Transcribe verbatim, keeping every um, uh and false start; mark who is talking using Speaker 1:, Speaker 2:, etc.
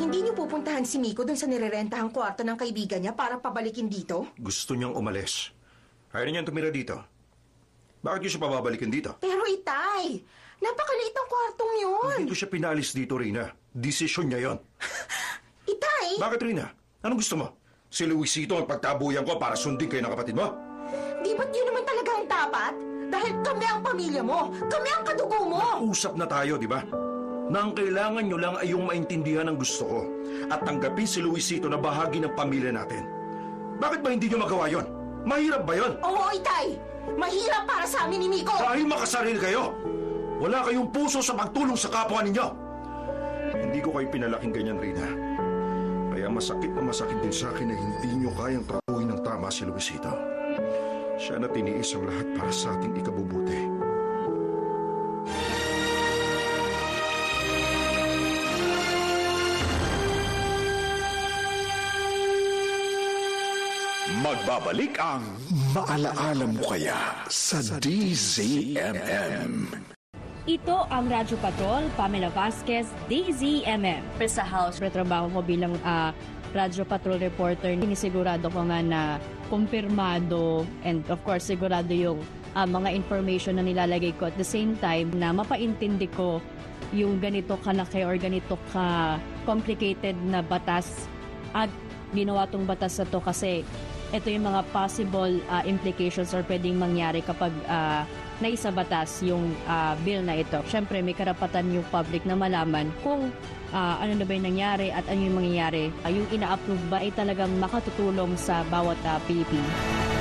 Speaker 1: Hindi niyo pupuntahan si Miko dun sa nirerentahang kwarto ng kaibigan niya para pabalikin dito?
Speaker 2: Gusto niyang umalis. Ayaw niyang tumira dito. Bakit niyo siya pababalikin dito?
Speaker 1: Pero Itay, napakaliit ang kwartong yun.
Speaker 2: Hindi ko siya pinalis dito, Rina. Desisyon niya yon.
Speaker 1: Itay!
Speaker 2: Bakit, Rina? Anong gusto mo? Si Luisito ang pagtabuyan ko para sundin kayo ng kapatid mo?
Speaker 1: Di ba't yun naman talaga ang dapat? Dahil kami ang pamilya mo. Kami ang kadugo mo.
Speaker 2: Usap na tayo, di ba? Na ang kailangan nyo lang ay yung maintindihan ang gusto ko at tanggapin si Luisito na bahagi ng pamilya natin. Bakit ba hindi nyo magawa yon? Mahirap ba yon?
Speaker 1: Oo, Itay. Mahirap para sa amin ni Miko.
Speaker 2: Dahil makasarili kayo. Wala kayong puso sa pagtulong sa kapwa ninyo. Hindi ko kayo pinalaking ganyan, Rina. Kaya masakit na masakit din sa akin na hindi nyo kayang patuhin ng tama si Luisito. Siya na tiniis ang lahat para sa ating ikabubuti.
Speaker 3: Magbabalik ang Maalaala Mo Kaya sa D Z M M.
Speaker 4: Ito ang Radyo Patrol, Pamela Vasquez, D Z M M.
Speaker 5: Sa house.
Speaker 4: Trabaho ko bilang uh, Radyo Patrol reporter, sinisigurado ko nga na kumpirmado and of course sigurado yung uh, mga information na nilalagay ko at the same time na mapaintindi ko yung ganito kalaki or ganito ka complicated na batas at ginawa tong batas na to kasi ito yung mga possible uh, implications or pwedeng mangyari kapag uh, naisabatas yung uh, bill na ito. Siyempre, may karapatan yung public na malaman kung uh, ano na ba yung nangyari at ano yung mangyayari. Uh, yung ina-approve ba ay talagang makatutulong sa bawat uh, Pilipino.